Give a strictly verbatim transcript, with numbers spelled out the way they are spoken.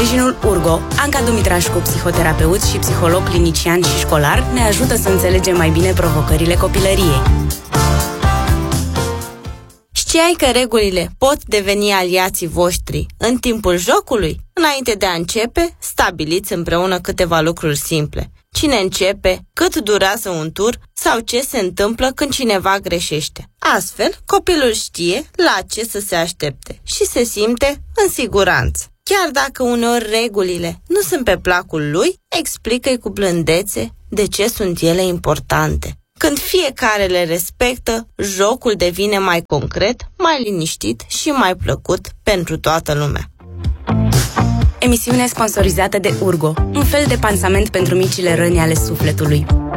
sprijinul Urgo, Anca Dumitrașcu, psihoterapeut și psiholog clinician și școlar, ne ajută să înțelegem mai bine provocările copilăriei. Știai că regulile pot deveni aliații voștri în timpul jocului? Înainte de a începe, stabiliți împreună câteva lucruri simple. Cine începe, cât durează un tur sau ce se întâmplă când cineva greșește. Astfel, copilul știe la ce să se aștepte și se simte în siguranță. Chiar dacă uneori regulile nu sunt pe placul lui, explică-i cu blândețe de ce sunt ele importante. Când fiecare le respectă, jocul devine mai concret, mai liniștit și mai plăcut pentru toată lumea. Emisiune sponsorizată de Urgo, un fel de pansament pentru micile răni ale sufletului.